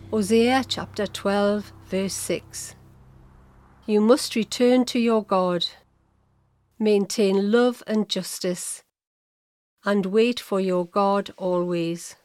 Hosea chapter 12, verse 6. You must return to your God, maintain love and justice, and wait for your God always.